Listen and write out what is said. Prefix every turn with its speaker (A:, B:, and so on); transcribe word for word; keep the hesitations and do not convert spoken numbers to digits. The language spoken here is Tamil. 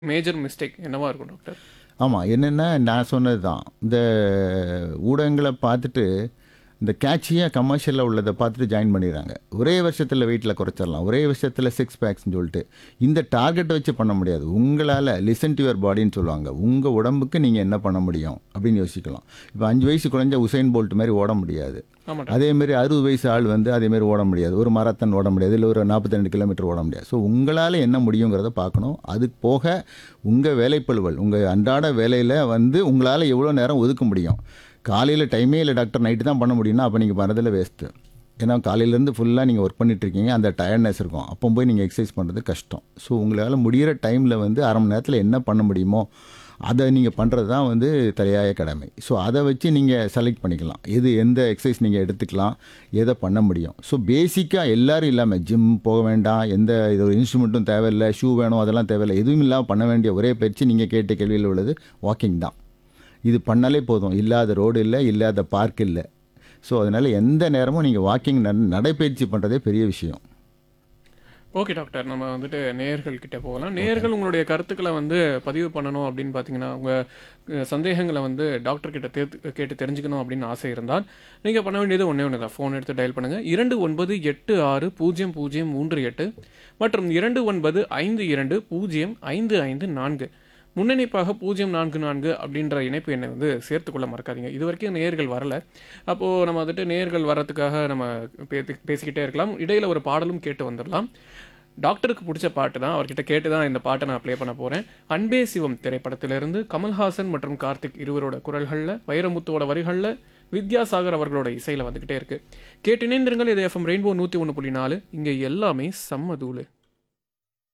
A: மேஜர் மிஸ்டேக் என்னவா இருக்கும் டாக்டர்?
B: ஆமா. என்னன்னா, நான் சொன்னது தான். இந்த ஊடகங்கள பார்த்துட்டு, இந்த கேட்சியா கமர்ஷியல்ல உள்ளத பார்த்துட்டு ஜாயின் பண்ணிடுறாங்க. ஒரே வருஷத்துல வெயிட்ல குறைச்சிடலாம். ஒரே வருஷத்துல சிக்ஸ் பேக்ஸ்ன்னு சொல்லிட்டு. இந்த டார்கெட்ட வச்சு பண்ண முடியாது. உங்களால லிசன் டு யுவர் பாடின்னு சொல்லுவாங்க. உங்க உடம்புக்கு நீங்க என்ன பண்ண முடியும் அப்படின்னு யோசிக்கலாம். இப்போ அஞ்சு வயசு குழந்தை உசைன் போல்ட் மாரி ஓட முடியாது.
A: ஆமா டாக்டர்.
B: அதே மாரி அறுபது வயசு ஆள் வந்து அதே மாரி ஓட முடியாது. ஒரு மாரத்தான் ஓட முடியாது. இல்ல ஒரு நாற்பத்தி ரெண்டு கிலோமீட்டர் ஓட முடியாது. ஸோ உங்களால என்ன முடியுங்கிறத பார்க்கணும். அது போக உங்க வேலைப்பளுவல், உங்க அன்றாட வேலையில வந்து உங்களால எவ்வளோ நேரம் ஒதுக்க முடியும். காலையில டைமே இல்ல டாக்டர், நைட்டு தான் பண்ண முடியும்னா அப்ப நீங்க பண்ணதில வேஸ்ட்டு. ஏன்னா காலையிலேருந்து ஃபுல்லா நீங்க ஒர்க் பண்ணிட்டு இருக்கீங்க. அந்த டயர்ட்னஸ் இருக்கும். அப்போ போய் நீங்க எக்சர்சைஸ் பண்றது கஷ்டம். ஸோ உங்களால முடியிற டைம்ல வந்து அரை மணி நேரத்துல என்ன பண்ண முடியுமோ, அத நீங்க பண்றது தான் வந்து தலையாய கடமை. ஸோ அத வச்சு நீங்க செலக்ட் பண்ணிக்கலாம். எது எந்த எக்சர்சைஸ் நீங்க எடுத்துக்கலாம், எத பண்ண முடியும். ஸோ பேசிக்கா எல்லாரும் இல்லாம ஜிம் போக வேண்டாம், எந்த இது ஒரு இன்ஸ்ட்ருமெண்ட்டும் தேவையில்ல, ஷூ வேணும் அதெல்லாம் தேவையில்ல. எதுவும் இல்லாம பண்ண வேண்டிய ஒரே பயிற்சி நீங்க கேட்ட கேள்வியில் உள்ளது வாக்கிங் தான். இது பண்ணாலே போதும். இல்லாத ரோடு இல்ல, இல்லாத பார்க் இல்ல. ஸோ அதனால எந்த நேரமும் நீங்க வாக்கிங் நடைப்பயிற்சி பண்றதே பெரிய விஷயம்.
A: Okay doctor. நம்ம வந்துட்டு நேயர்கள் கிட்ட போகலாம். நேயர்கள் உங்களுடைய கருத்துக்களை வந்து பதிவு பண்ணணும் அப்படின்னு பார்த்தீங்கன்னா, உங்க அ சந்தேகங்கள வந்து டாக்டர் கிட்ட தேர்த்து கேட்டு தெரிஞ்சுக்கணும் அப்படின்னு ஆசை இருந்தால், நீங்க பண்ண வேண்டியது ஒண்ணே ஒண்ணு தான். ஃபோன் எடுத்து டயல் பண்ணுங்க. இரண்டு ஒன்பது எட்டு ஆறு பூஜ்ஜியம் பூஜ்ஜியம் மூன்று எட்டு மற்றும் இரண்டு ஒன்பது ஐந்து இரண்டு பூஜ்ஜியம் ஐந்து ஐந்து நான்கு. முன்னிணைப்பாக பூஜ்ஜியம் நான்கு நான்கு அப்படின்ற இணைப்பு எண்ணை வந்து சேர்த்துக்கொள்ள மறக்காதீங்க. இதுவரைக்கும் நேயர்கள் வரல. அப்போது நம்ம வந்துட்டு நேயர்கள் வர்றதுக்காக நம்ம பேத்தி பேசிக்கிட்டே இருக்கலாம். இடையில ஒரு பாடலும் கேட்டு வந்துடலாம். டாக்டருக்கு பிடிச்ச பாட்டு தான். அவர்கிட்ட கேட்டு தான் இந்த பாட்டை நான் ப்ளே பண்ண போகிறேன். அன்பே சிவம் திரைப்படத்திலிருந்து கமல்ஹாசன் மற்றும் கார்த்திக் இருவரோட குரல்களில், வைரமுத்துவோட வரிகளில், வித்யாசாகர் அவர்களோட இசையில் வந்துக்கிட்டே இருக்கு. கேட்டு இணைந்திருங்கள். இது எஃப்எம் ரெயின்போ நூற்றி ஒன்று புள்ளி நாலு. இங்கே எல்லாமே செம்ம தூளு.